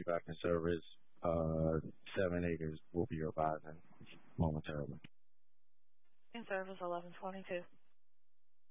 back in service. 7 Acres will be revising momentarily. In service 1122.